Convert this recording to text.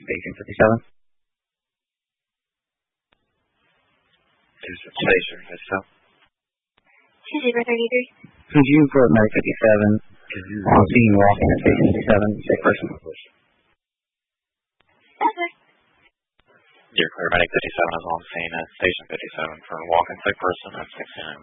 Station 57. Station 57. Zebra 33. Could you report Medic 57 on scene walking at Station 57, sick person? Okay. You're clear. Medic 57 is on scene at Station 57 for a walking sick person at 6 a.m.